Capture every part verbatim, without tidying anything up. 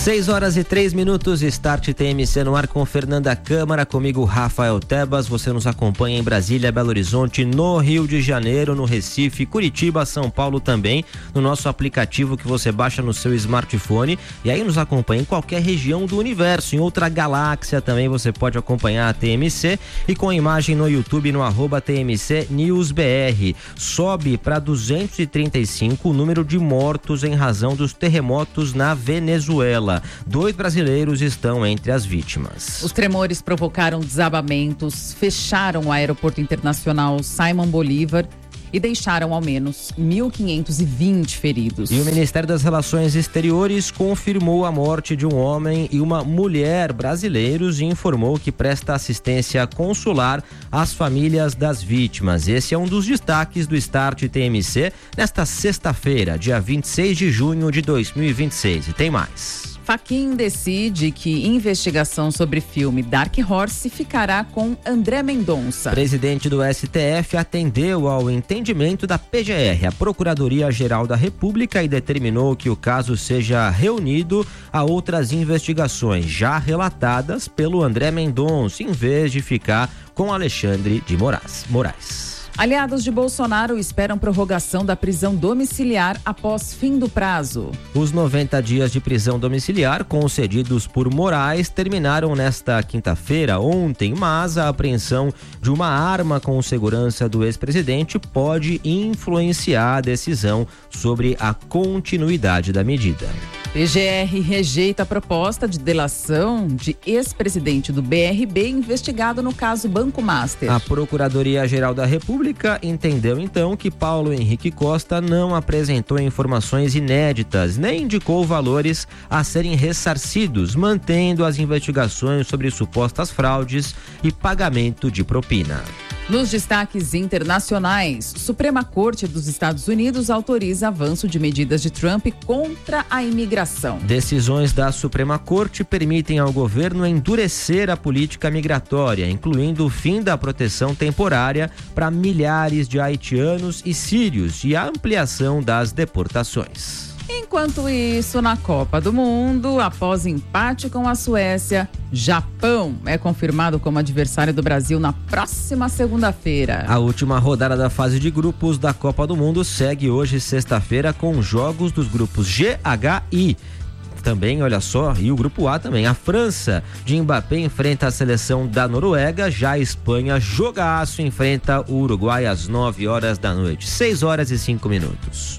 seis horas e três minutos, Start T M C no ar com Fernanda Câmara, comigo Rafael Tebas. Você nos acompanha em Brasília, Belo Horizonte, no Rio de Janeiro, no Recife, Curitiba, São Paulo também, no nosso aplicativo que você baixa no seu smartphone, e aí nos acompanha em qualquer região do universo, em outra galáxia também você pode acompanhar a T M C, e com imagem no YouTube no arroba T M C News B R. Sobe para duzentos e trinta e cinco o número de mortos em razão dos terremotos na Venezuela. Dois brasileiros estão entre as vítimas. Os tremores provocaram desabamentos, fecharam o aeroporto internacional Simon Bolívar e deixaram ao menos mil quinhentos e vinte feridos. E o Ministério das Relações Exteriores confirmou a morte de um homem e uma mulher brasileiros e informou que presta assistência consular às famílias das vítimas. Esse é um dos destaques do Start T M C nesta sexta-feira, dia vinte e seis de junho de dois mil e vinte e seis. E tem mais. Fachin decide que investigação sobre filme Dark Horse ficará com André Mendonça. Presidente do S T F atendeu ao entendimento da P G R, a Procuradoria-Geral da República, e determinou que o caso seja reunido a outras investigações já relatadas pelo André Mendonça, em vez de ficar com Alexandre de Moraes. Aliados de Bolsonaro esperam prorrogação da prisão domiciliar após fim do prazo. Os noventa dias de prisão domiciliar concedidos por Moraes terminaram nesta quinta-feira, ontem, mas a apreensão de uma arma com segurança do ex-presidente pode influenciar a decisão sobre a continuidade da medida. P G R rejeita a proposta de delação de ex-presidente do B R B investigado no caso Banco Master. A Procuradoria-Geral da República entendeu então que Paulo Henrique Costa não apresentou informações inéditas, nem indicou valores a serem ressarcidos, mantendo as investigações sobre supostas fraudes e pagamento de propina. Nos destaques internacionais, Suprema Corte dos Estados Unidos autoriza avanço de medidas de Trump contra a imigração. Decisões da Suprema Corte permitem ao governo endurecer a política migratória, incluindo o fim da proteção temporária para milhares de haitianos e sírios e a ampliação das deportações. Enquanto isso, na Copa do Mundo, após empate com a Suécia, Japão é confirmado como adversário do Brasil na próxima segunda-feira. A última rodada da fase de grupos da Copa do Mundo segue hoje, sexta-feira, com jogos dos grupos G, H e I. Também, olha só, e o grupo A também. A França de Mbappé enfrenta a seleção da Noruega, já a Espanha, jogaço, enfrenta o Uruguai às nove horas da noite. seis horas e cinco minutos.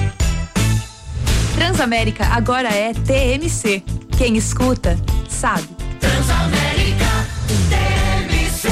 Transamérica agora é T M C. Quem escuta, sabe. Transamérica, T M C.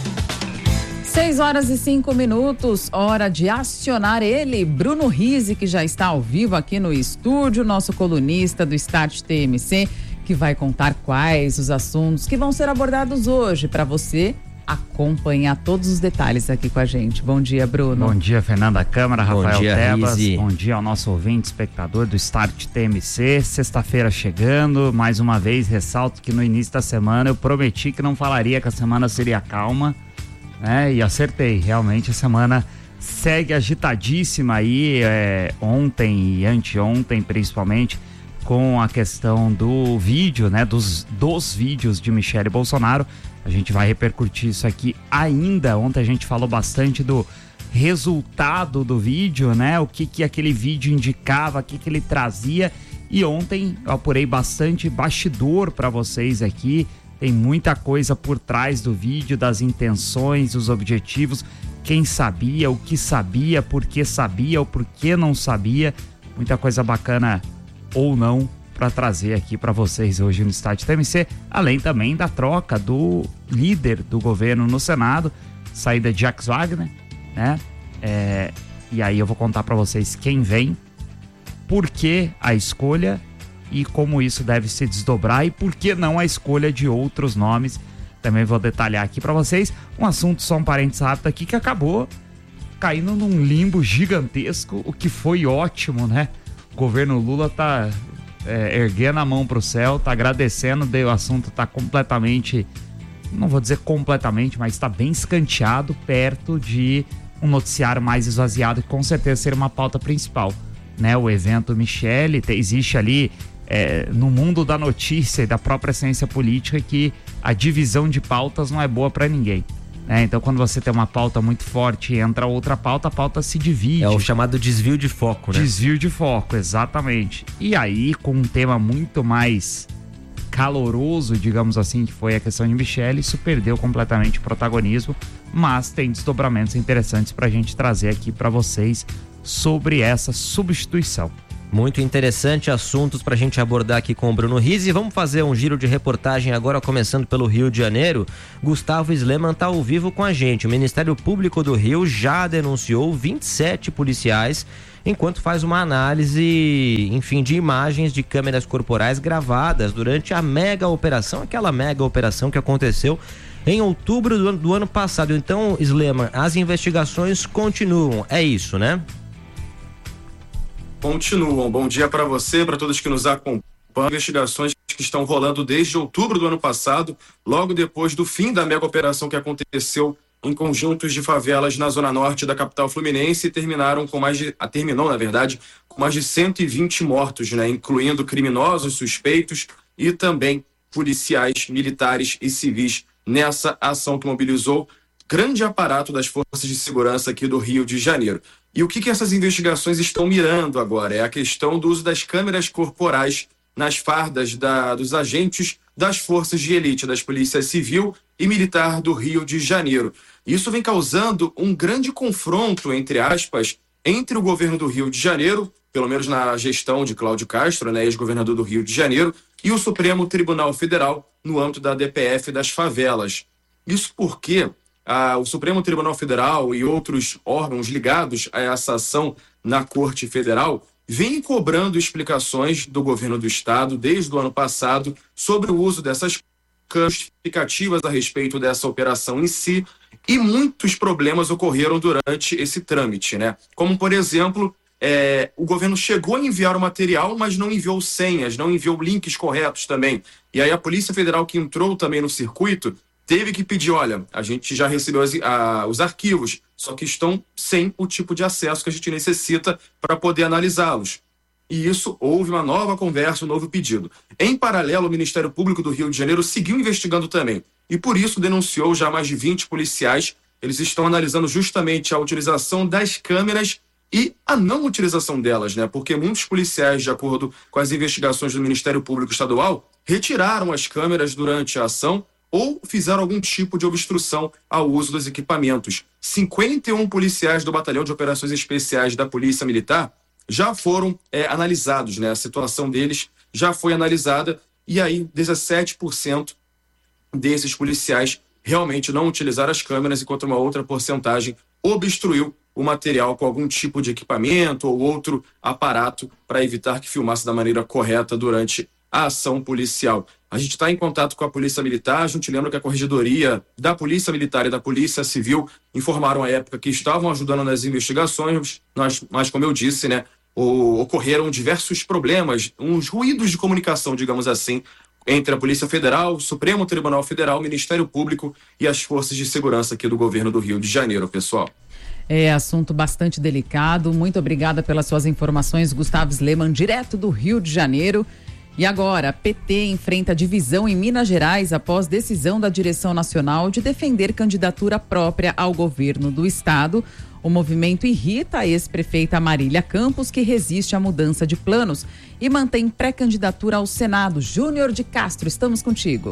seis horas e cinco minutos, hora de acionar ele, Bruno Rizzi, que já está ao vivo aqui no estúdio, nosso colunista do Start T M C, que vai contar quais os assuntos que vão ser abordados hoje para você acompanhar todos os detalhes aqui com a gente. Bom dia, Bruno. Bom dia, Fernanda Câmara, Rafael Bom dia, Tebas. Rizzi. Bom dia ao nosso ouvinte, espectador do Start T M C. Sexta-feira chegando, mais uma vez ressalto que no início da semana eu prometi que não falaria que a semana seria calma, né? E acertei, realmente a semana segue agitadíssima aí, é, ontem e anteontem principalmente, com a questão do vídeo, né? Dos, dos vídeos de Michele Bolsonaro. A gente vai repercutir isso aqui ainda. Ontem a gente falou bastante do resultado do vídeo, né? O que que aquele vídeo indicava, o que que ele trazia. E ontem eu apurei bastante bastidor para vocês aqui. Tem muita coisa por trás do vídeo, das intenções, os objetivos, quem sabia, o que sabia, por que sabia, o porquê não sabia. Muita coisa bacana ou não para trazer aqui para vocês hoje no Start T M C, além também da troca do líder do governo no Senado, saída de Jacques Wagner, né? É, e aí eu vou contar para vocês quem vem, por que a escolha e como isso deve se desdobrar e por que não a escolha de outros nomes. Também vou detalhar aqui para vocês um assunto, só um parênteses rápido aqui, que acabou caindo num limbo gigantesco, o que foi ótimo, né? O governo Lula tá É, erguendo a mão pro céu, tá agradecendo, o assunto tá completamente, não vou dizer completamente, mas tá bem escanteado, perto de um noticiário mais esvaziado, que com certeza seria uma pauta principal, né? O evento Michele, existe ali é, no mundo da notícia e da própria ciência política que a divisão de pautas não é boa para ninguém. É, então, quando você tem uma pauta muito forte e entra outra pauta, a pauta se divide. É o chamado desvio de foco, né? Desvio de foco, exatamente. E aí, com um tema muito mais caloroso, digamos assim, que foi a questão de Michele, isso perdeu completamente o protagonismo, mas tem desdobramentos interessantes para a gente trazer aqui para vocês sobre essa substituição. Muito interessante, assuntos para a gente abordar aqui com o Bruno Rizzi. Vamos fazer um giro de reportagem agora, começando pelo Rio de Janeiro. Gustavo Sleman está ao vivo com a gente. O Ministério Público do Rio já denunciou vinte e sete policiais, enquanto faz uma análise, enfim, de imagens de câmeras corporais gravadas durante a mega operação, aquela mega operação que aconteceu em outubro do ano, do ano passado. Então, Sleman, as investigações continuam, é isso, né? Continuam. Bom dia para você, para todos que nos acompanham. Investigações que estão rolando desde outubro do ano passado, logo depois do fim da mega operação que aconteceu em conjuntos de favelas na zona norte da capital fluminense e terminaram com mais de, terminou, na verdade, com mais de cento e vinte mortos, né, incluindo criminosos, suspeitos e também policiais, militares e civis nessa ação que mobilizou grande aparato das forças de segurança aqui do Rio de Janeiro. E o que, que essas investigações estão mirando agora? É a questão do uso das câmeras corporais nas fardas da, dos agentes das forças de elite, das polícias civil e militar do Rio de Janeiro. Isso vem causando um grande confronto, entre aspas, entre o governo do Rio de Janeiro, pelo menos na gestão de Cláudio Castro, né, ex-governador do Rio de Janeiro, e o Supremo Tribunal Federal no âmbito da D P F das favelas. Isso porque Ah, o Supremo Tribunal Federal e outros órgãos ligados a essa ação na Corte Federal vêm cobrando explicações do governo do Estado desde o ano passado sobre o uso dessas justificativas a respeito dessa operação em si, e muitos problemas ocorreram durante esse trâmite, né? Como, por exemplo, é, o governo chegou a enviar o material, mas não enviou senhas, não enviou links corretos também. E aí a Polícia Federal, que entrou também no circuito, teve que pedir, olha, a gente já recebeu as, a, os arquivos, só que estão sem o tipo de acesso que a gente necessita para poder analisá-los. E isso, houve uma nova conversa, um novo pedido. Em paralelo, o Ministério Público do Rio de Janeiro seguiu investigando também. E por isso denunciou já mais de vinte policiais. Eles estão analisando justamente a utilização das câmeras e a não utilização delas, né? Porque muitos policiais, de acordo com as investigações do Ministério Público Estadual, retiraram as câmeras durante a ação ou fizeram algum tipo de obstrução ao uso dos equipamentos. cinquenta e um policiais do Batalhão de Operações Especiais da Polícia Militar já foram é, analisados, né? A situação deles já foi analisada e aí dezessete por cento desses policiais realmente não utilizaram as câmeras, enquanto uma outra porcentagem obstruiu o material com algum tipo de equipamento ou outro aparato para evitar que filmasse da maneira correta durante a ação policial. A gente está em contato com a Polícia Militar. A gente lembra que a Corregedoria da Polícia Militar e da Polícia Civil informaram à época que estavam ajudando nas investigações, mas, mas como eu disse, né, o, ocorreram diversos problemas, uns ruídos de comunicação, digamos assim, entre a Polícia Federal, o Supremo Tribunal Federal, o Ministério Público e as forças de segurança aqui do governo do Rio de Janeiro, pessoal. É assunto bastante delicado. Muito obrigada pelas suas informações, Gustavo Sleman, direto do Rio de Janeiro. E agora, P T enfrenta divisão em Minas Gerais após decisão da direção nacional de defender candidatura própria ao governo do estado. O movimento irrita a ex-prefeita Marília Campos, que resiste à mudança de planos e mantém pré-candidatura ao Senado. Júnior de Castro, estamos contigo.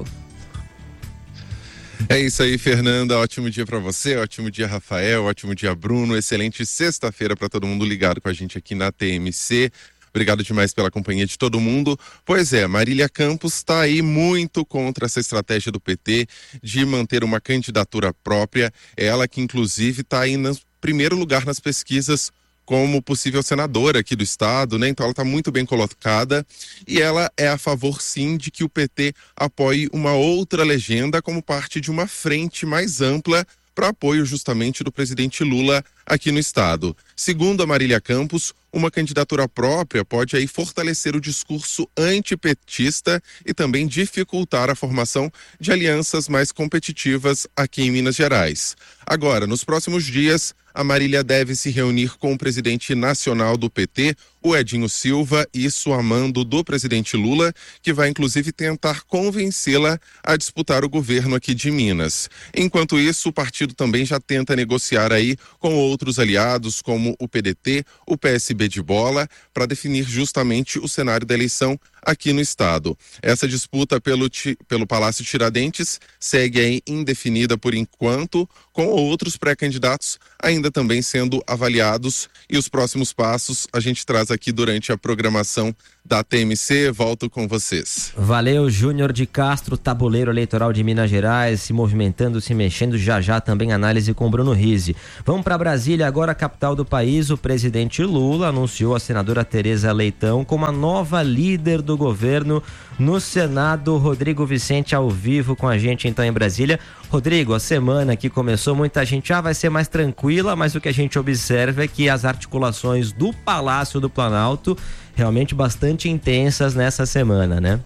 É isso aí, Fernanda. Ótimo dia para você, ótimo dia, Rafael, ótimo dia, Bruno. Excelente sexta-feira para todo mundo ligado com a gente aqui na T M C. Obrigado demais pela companhia de todo mundo. Pois é, Marília Campos está aí muito contra essa estratégia do P T de manter uma candidatura própria. Ela que, inclusive, está aí no primeiro lugar nas pesquisas como possível senadora aqui do estado, né? Então ela está muito bem colocada e ela é a favor, sim, de que o P T apoie uma outra legenda como parte de uma frente mais ampla para apoio justamente do presidente Lula aqui no estado. Segundo a Marília Campos, uma candidatura própria pode aí fortalecer o discurso antipetista e também dificultar a formação de alianças mais competitivas aqui em Minas Gerais. Agora, nos próximos dias, a Marília deve se reunir com o presidente nacional do P T, o Edinho Silva, isso a mando do presidente Lula, que vai inclusive tentar convencê-la a disputar o governo aqui de Minas. Enquanto isso, o partido também já tenta negociar aí com outros aliados, como o P D T, o P S B de bola, para definir justamente o cenário da eleição aqui no estado. Essa disputa pelo, pelo Palácio Tiradentes segue aí indefinida por enquanto, com outros pré-candidatos ainda também sendo avaliados, e os próximos passos a gente traz aqui durante a programação da T M C. Volto com vocês. Valeu, Júnior de Castro, tabuleiro eleitoral de Minas Gerais, se movimentando, se mexendo, já já também análise com Bruno Rizzi. Vamos para Brasília, agora a capital do país. O presidente Lula anunciou a senadora Tereza Leitão como a nova líder do governo no Senado. Rodrigo Vicente ao vivo com a gente então em Brasília. Rodrigo, a semana que começou, muita gente ah, vai ser mais tranquila, mas o que a gente observa é que as articulações do Palácio do Planalto realmente bastante intensas nessa semana, né?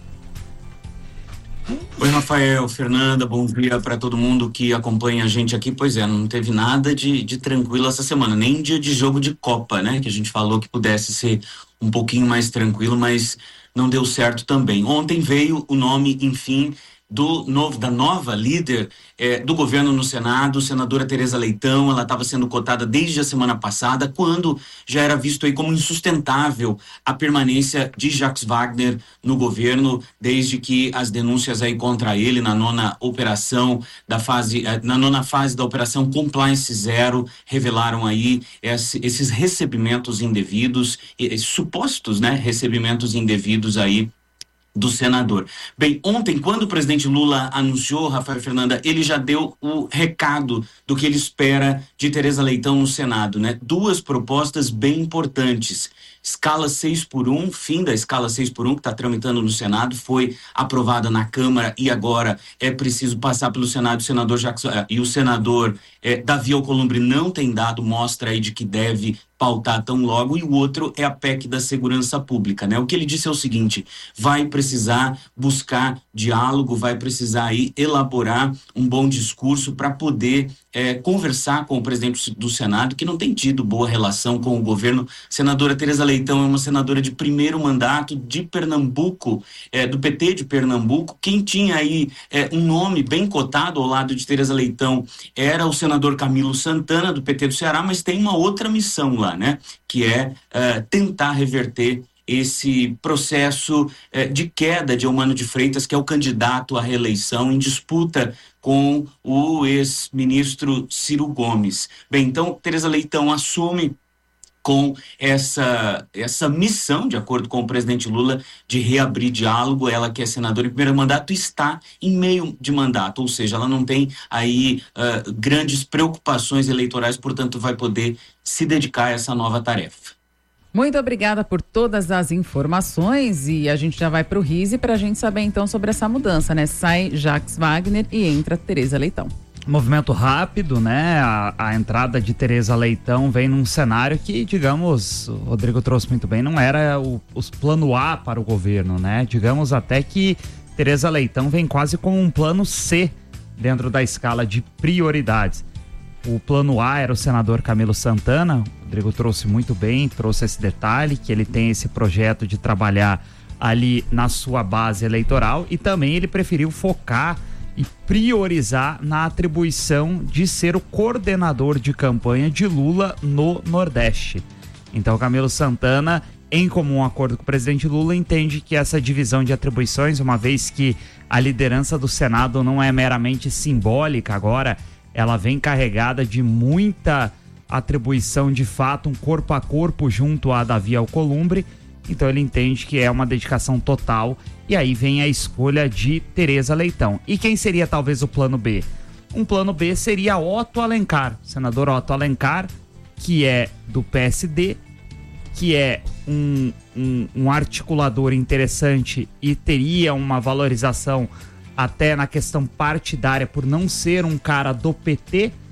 Oi, Rafael, Fernanda, bom dia para todo mundo que acompanha a gente aqui. Pois é, não teve nada de, de tranquilo essa semana, nem dia de jogo de Copa, né? Que a gente falou que pudesse ser um pouquinho mais tranquilo, mas não deu certo também. Ontem veio o nome, enfim, do novo, da nova líder eh, do governo no Senado, senadora Tereza Leitão. Ela estava sendo cotada desde a semana passada, quando já era visto aí como insustentável a permanência de Jacques Wagner no governo, desde que as denúncias aí contra ele na nona operação da fase, eh, na nona fase da operação Compliance Zero, revelaram aí esse, esses recebimentos indevidos, esses supostos, né, recebimentos indevidos aí do senador. Bem, ontem, quando o presidente Lula anunciou, Rafael, Fernanda, ele já deu o recado do que ele espera de Tereza Leitão no Senado, né? Duas propostas bem importantes. Escala seis por um, fim da escala seis por um, que está tramitando no Senado, foi aprovada na Câmara e agora é preciso passar pelo Senado. O senador Jacques, uh, e o senador uh, Davi Alcolumbre não tem dado mostra aí de que deve pautar tão logo, e o outro é a P E C da Segurança Pública, né? O que ele disse é o seguinte: vai precisar buscar diálogo, vai precisar aí elaborar um bom discurso para poder é, conversar com o presidente do Senado, que não tem tido boa relação com o governo. Senadora Tereza Leitão é uma senadora de primeiro mandato de Pernambuco, é, do P T de Pernambuco. Quem tinha aí é, um nome bem cotado ao lado de Tereza Leitão era o senador Camilo Santana, do P T do Ceará, mas tem uma outra missão lá, né? Que é uh, tentar reverter esse processo uh, de queda de Eumano de Freitas, que é o candidato à reeleição em disputa com o ex-ministro Ciro Gomes. Bem, então, Tereza Leitão assume com essa, essa missão, de acordo com o presidente Lula, de reabrir diálogo. Ela, que é senadora em primeiro mandato, está em meio de mandato, ou seja, ela não tem aí uh, grandes preocupações eleitorais, portanto vai poder se dedicar a essa nova tarefa. Muito obrigada por todas as informações, e a gente já vai para o Rizzi para a gente saber então sobre essa mudança, né? Sai Jacques Wagner e entra Tereza Leitão. Movimento rápido, né? A, a entrada de Tereza Leitão vem num cenário que, digamos, o Rodrigo trouxe muito bem, não era o, os plano A para o governo, né? Digamos até que Tereza Leitão vem quase como um plano C dentro da escala de prioridades. O plano A era o senador Camilo Santana. O Rodrigo trouxe muito bem, trouxe esse detalhe, que ele tem esse projeto de trabalhar ali na sua base eleitoral, e também ele preferiu focar e priorizar na atribuição de ser o coordenador de campanha de Lula no Nordeste. Então, Camilo Santana, em comum acordo com o presidente Lula, entende que essa divisão de atribuições, uma vez que a liderança do Senado não é meramente simbólica agora, ela vem carregada de muita atribuição de fato, um corpo a corpo junto a Davi Alcolumbre. Então ele entende que é uma dedicação total, e aí vem a escolha de Tereza Leitão. E quem seria talvez o plano B? Um plano B seria Otto Alencar, senador Otto Alencar, que é do P S D, que é um, um, um articulador interessante e teria uma valorização até na questão partidária por não ser um cara do P T,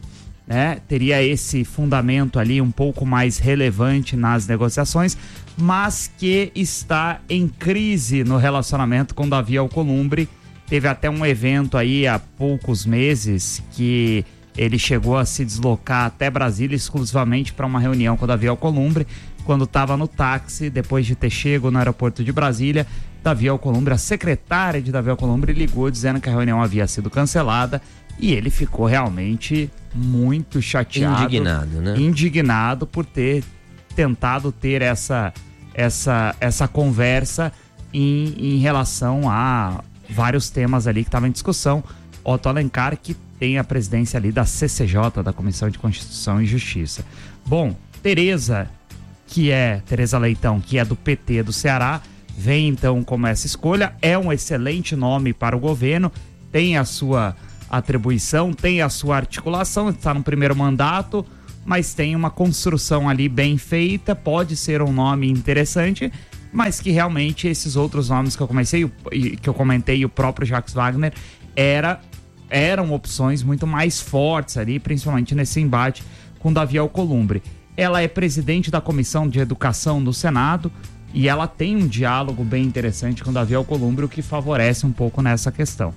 né, teria esse fundamento ali um pouco mais relevante nas negociações, mas que está em crise no relacionamento com Davi Alcolumbre. Teve até um evento aí há poucos meses que ele chegou a se deslocar até Brasília exclusivamente para uma reunião com o Davi Alcolumbre. Quando estava no táxi, depois de ter chego no aeroporto de Brasília, Davi Alcolumbre, a secretária de Davi Alcolumbre, ligou dizendo que a reunião havia sido cancelada. E ele ficou realmente muito chateado. Indignado, né? Indignado por ter tentado ter essa, essa, essa conversa em, em relação a vários temas ali que estavam em discussão. Otto Alencar, que tem a presidência ali da C C J, da Comissão de Constituição e Justiça. Bom, Tereza, que é Tereza Leitão, que é do P T do Ceará, vem então como essa escolha. É um excelente nome para o governo, tem a sua atribuição, tem a sua articulação, está no primeiro mandato, mas tem uma construção ali bem feita, pode ser um nome interessante, mas que realmente esses outros nomes que eu comecei, que eu comentei, o próprio Jacques Wagner, era, eram opções muito mais fortes ali, principalmente nesse embate com Davi Alcolumbre. Ela é presidente da Comissão de Educação do Senado e ela tem um diálogo bem interessante com Davi Alcolumbre, o que favorece um pouco nessa questão.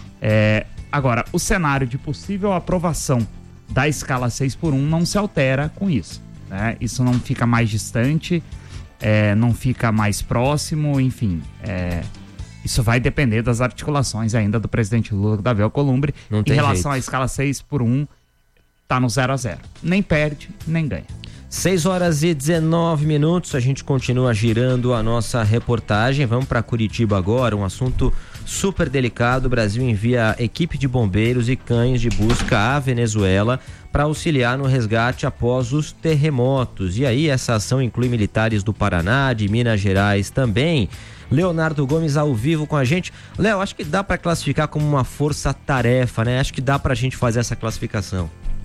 É, agora, o cenário de possível aprovação da escala seis por um não se altera com isso, né? Isso não fica mais distante, é, não fica mais próximo, enfim, é, isso vai depender das articulações ainda do presidente Lula com Davi Alcolumbre. Não tem em relação jeito. à escala seis por um, tá no zero a zero. Nem perde, nem ganha. seis horas e dezenove minutos, a gente continua girando a nossa reportagem. Vamos para Curitiba agora, um assunto super delicado. O Brasil envia equipe de bombeiros e cães de busca à Venezuela para auxiliar no resgate após os terremotos. E aí, essa ação inclui militares do Paraná, de Minas Gerais também. Leonardo Gomes ao vivo com a gente. Léo, acho que dá para classificar como uma força-tarefa, né? Acho que dá para a gente fazer essa classificação.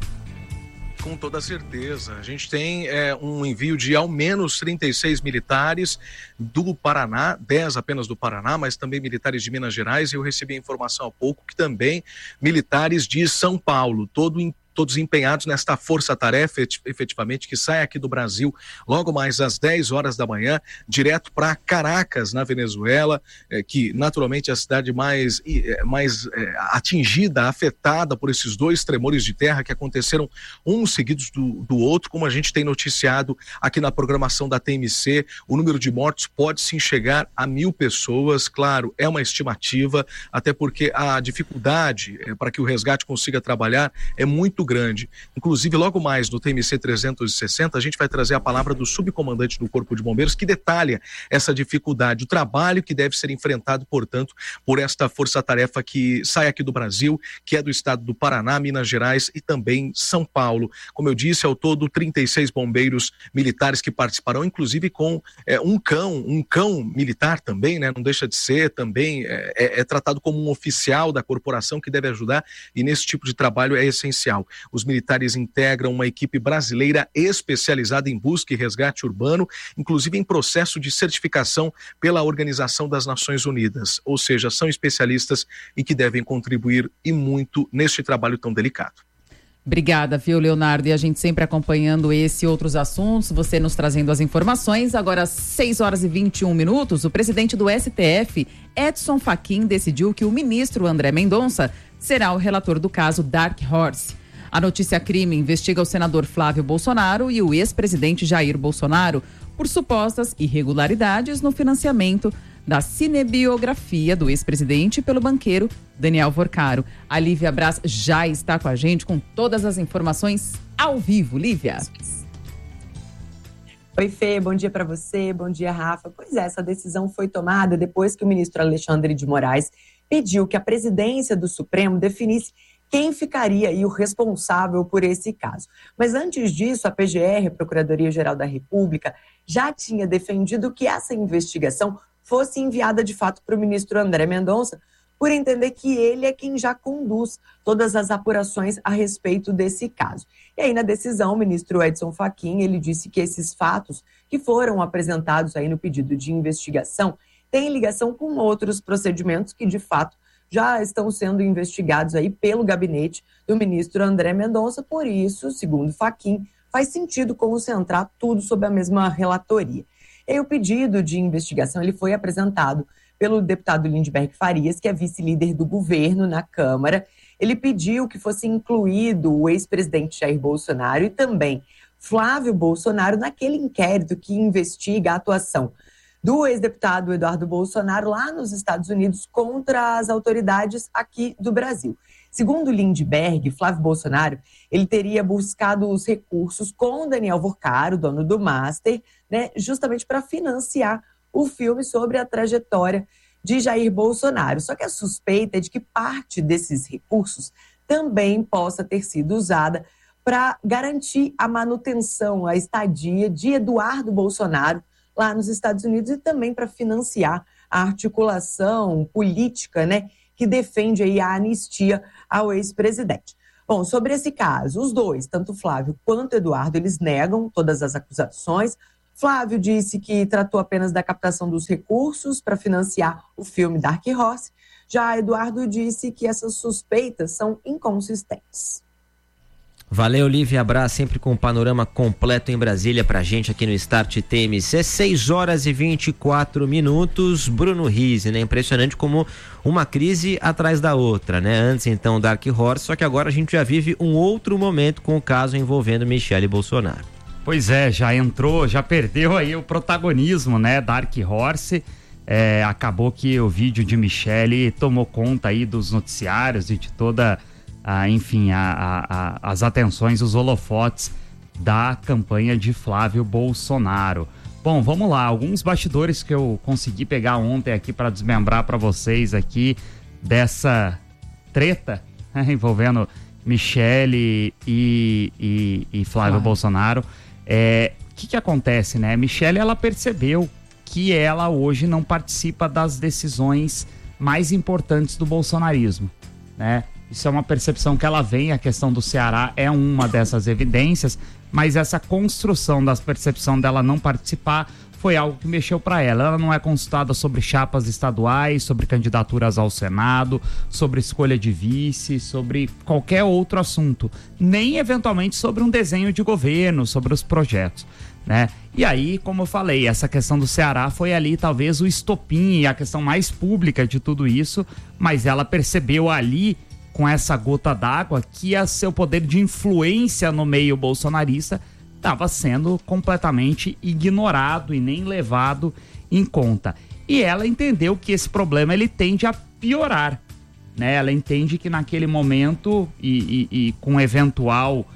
Com toda certeza. A gente tem é, um envio de ao menos trinta e seis militares do Paraná, dez apenas do Paraná, mas também militares de Minas Gerais, e eu recebi a informação há pouco que também militares de São Paulo, todo em todos empenhados nesta força-tarefa, efetivamente, que sai aqui do Brasil logo mais às dez horas da manhã, direto para Caracas, na Venezuela, é, que naturalmente é a cidade mais, é, mais é, atingida, afetada por esses dois tremores de terra que aconteceram uns seguidos do, do outro, como a gente tem noticiado aqui na programação da T M C. O número de mortos pode sim chegar a mil pessoas, claro, é uma estimativa, até porque a dificuldade é, para que o resgate consiga trabalhar é muito grande. Inclusive, logo mais no T M C trezentos e sessenta, a gente vai trazer a palavra do subcomandante do Corpo de Bombeiros, que detalha essa dificuldade, o trabalho que deve ser enfrentado, portanto, por esta força-tarefa que sai aqui do Brasil, que é do estado do Paraná, Minas Gerais e também São Paulo. Como eu disse, ao todo, trinta e seis bombeiros militares que participarão, inclusive com é, um cão, um cão militar também, né? Não deixa de ser, também é, é, é tratado como um oficial da corporação que deve ajudar, e nesse tipo de trabalho é essencial. Os militares integram uma equipe brasileira especializada em busca e resgate urbano, inclusive em processo de certificação pela Organização das Nações Unidas, ou seja, são especialistas e que devem contribuir e muito neste trabalho tão delicado. Obrigada, viu, Leonardo? E a gente sempre acompanhando esse e outros assuntos, você nos trazendo as informações. Agora, às seis horas e vinte e um minutos, o presidente do S T F, Edson Fachin, decidiu que o ministro André Mendonça será o relator do caso Dark Horse. A notícia crime investiga o senador Flávio Bolsonaro e o ex-presidente Jair Bolsonaro por supostas irregularidades no financiamento da cinebiografia do ex-presidente pelo banqueiro Daniel Vorcaro. A Lívia Braz já está com a gente com todas as informações ao vivo. Lívia. Oi, Fê, bom dia para você, bom dia, Rafa. Pois é, essa decisão foi tomada depois que o ministro Alexandre de Moraes pediu que a presidência do Supremo definisse quem ficaria aí o responsável por esse caso. Mas antes disso, a P G R, a Procuradoria-Geral da República, já tinha defendido que essa investigação fosse enviada de fato para o ministro André Mendonça, por entender que ele é quem já conduz todas as apurações a respeito desse caso. E aí, na decisão, o ministro Edson Fachin, ele disse que esses fatos que foram apresentados aí no pedido de investigação têm ligação com outros procedimentos que, de fato, já estão sendo investigados aí pelo gabinete do ministro André Mendonça. Por isso, segundo Fachin, faz sentido concentrar tudo sob a mesma relatoria. E aí, o pedido de investigação ele foi apresentado pelo deputado Lindbergh Farias, que é vice-líder do governo na Câmara. Ele pediu que fosse incluído o ex-presidente Jair Bolsonaro e também Flávio Bolsonaro naquele inquérito que investiga a atuação do ex-deputado Eduardo Bolsonaro lá nos Estados Unidos contra as autoridades aqui do Brasil. Segundo Lindbergh, Flávio Bolsonaro, ele teria buscado os recursos com Daniel Vorcaro, dono do Master, né, justamente para financiar o filme sobre a trajetória de Jair Bolsonaro. Só que a suspeita é de que parte desses recursos também possa ter sido usada para garantir a manutenção, a estadia de Eduardo Bolsonaro lá nos Estados Unidos e também para financiar a articulação política, né, que defende aí a anistia ao ex-presidente. Bom, sobre esse caso, os dois, tanto Flávio quanto Eduardo, eles negam todas as acusações. Flávio disse que tratou apenas da captação dos recursos para financiar o filme Dark Horse. Já Eduardo disse que essas suspeitas são inconsistentes. Valeu, Lívia Abraz, sempre com um panorama completo em Brasília pra gente aqui no Start T M C. seis horas e vinte e quatro minutos. Bruno Rizzi, né? Impressionante como uma crise atrás da outra, né? Antes, então, Dark Horse, só que agora a gente já vive um outro momento com o caso envolvendo Michele Bolsonaro. Pois é, já entrou, já perdeu aí o protagonismo, né? Dark Horse. É, acabou que o vídeo de Michele tomou conta aí dos noticiários e de toda... Ah, enfim, a, a, a, as atenções, os holofotes da campanha de Flávio Bolsonaro. Bom, vamos lá, alguns bastidores que eu consegui pegar ontem aqui para desmembrar para vocês aqui dessa treta, né, envolvendo Michele e, e, e Flávio ah. Bolsonaro. É, o que que acontece, né? Michele, ela percebeu que ela hoje não participa das decisões mais importantes do bolsonarismo, né? Isso é uma percepção que ela vem, a questão do Ceará é uma dessas evidências, mas essa construção da percepção dela não participar foi algo que mexeu para ela. Ela não é consultada sobre chapas estaduais, sobre candidaturas ao Senado, sobre escolha de vice, sobre qualquer outro assunto, nem eventualmente sobre um desenho de governo, sobre os projetos, né? E aí, como eu falei, essa questão do Ceará foi ali talvez o estopim e a questão mais pública de tudo isso, mas ela percebeu ali, com essa gota d'água, que a seu poder de influência no meio bolsonarista estava sendo completamente ignorado e nem levado em conta. E ela entendeu que esse problema ele tende a piorar, né? Ela entende que naquele momento e, e, e com eventual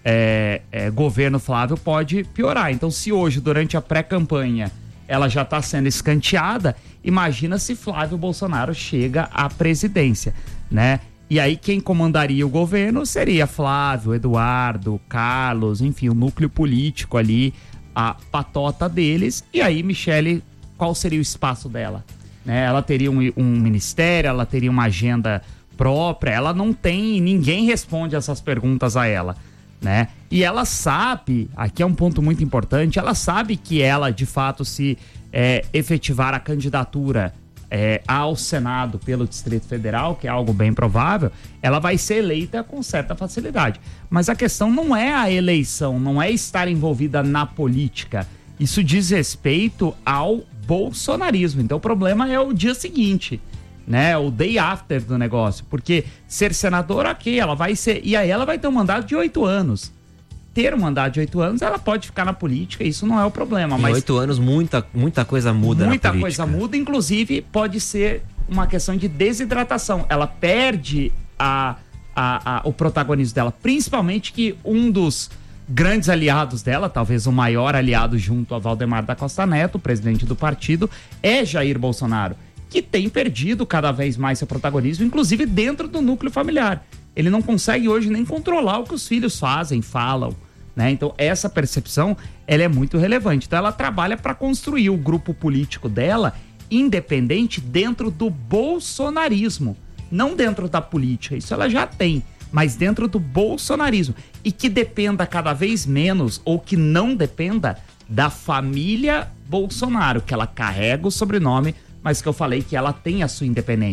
é, é, governo Flávio pode piorar. Então, se hoje, durante a pré-campanha, ela já está sendo escanteada, imagina se Flávio Bolsonaro chega à presidência, né? E aí quem comandaria o governo seria Flávio, Eduardo, Carlos, enfim, o núcleo político ali, a patota deles. E aí Michele, qual seria o espaço dela? Né? Ela teria um, um ministério, ela teria uma agenda própria, ela não tem, ninguém responde essas perguntas a ela, né? E ela sabe, aqui é um ponto muito importante, ela sabe que ela, de fato, se é, efetivar a candidatura É, ao Senado pelo Distrito Federal, que é algo bem provável, ela vai ser eleita com certa facilidade. Mas a questão não é a eleição, não é estar envolvida na política. Isso diz respeito ao bolsonarismo. Então o problema é o dia seguinte, né? O day after do negócio. Porque ser senadora, ok, ela vai ser... E aí ela vai ter um mandato de oito anos. Ter um mandato de oito anos, ela pode ficar na política, isso não é o problema. Mas em oito anos, muita, muita coisa muda Muita na política. coisa muda, inclusive pode ser uma questão de desidratação. Ela perde a, a, a, o protagonismo dela, principalmente que um dos grandes aliados dela, talvez o maior aliado junto a Valdemar da Costa Neto, presidente do partido, é Jair Bolsonaro, que tem perdido cada vez mais seu protagonismo, inclusive dentro do núcleo familiar. Ele não consegue hoje nem controlar o que os filhos fazem, falam, né? Então essa percepção, ela é muito relevante. Então ela trabalha para construir o grupo político dela independente dentro do bolsonarismo, não dentro da política. Isso ela já tem, mas dentro do bolsonarismo. E que dependa cada vez menos, ou que não dependa da família Bolsonaro, que ela carrega o sobrenome, mas que eu falei que ela tem a sua independência.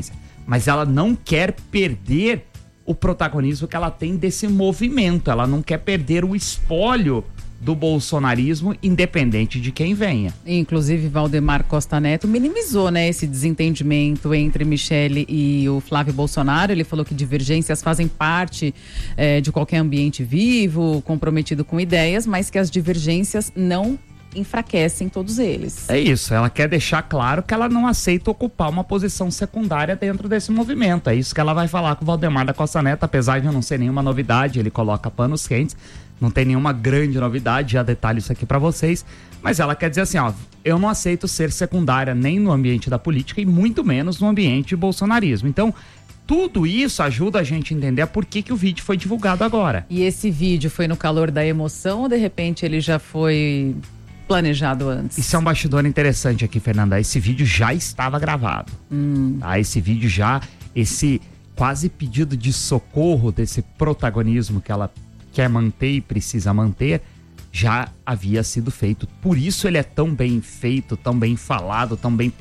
mas ela não quer perder o protagonismo que ela tem desse movimento. Ela não quer perder o espólio do bolsonarismo, independente de quem venha. Inclusive, Valdemar Costa Neto minimizou, né, esse desentendimento entre Michele e o Flávio Bolsonaro. Ele falou que divergências fazem parte é, de qualquer ambiente vivo, comprometido com ideias, mas que as divergências não enfraquecem todos eles. É isso, ela quer deixar claro que ela não aceita ocupar uma posição secundária dentro desse movimento. É isso que ela vai falar com o Valdemar da Costa Neto, apesar de não ser nenhuma novidade, ele coloca panos quentes, não tem nenhuma grande novidade, já detalho isso aqui pra vocês, mas ela quer dizer assim, ó, eu não aceito ser secundária nem no ambiente da política e muito menos no ambiente de bolsonarismo. Então, tudo isso ajuda a gente a entender por que, que o vídeo foi divulgado agora. E esse vídeo foi no calor da emoção ou de repente ele já foi planejado antes? Isso é um bastidor interessante aqui, Fernanda. Esse vídeo já estava gravado. Hum. Tá? Esse vídeo já, esse quase pedido de socorro desse protagonismo que ela quer manter e precisa manter, já havia sido feito. Por isso ele é tão bem feito, tão bem falado, tão bem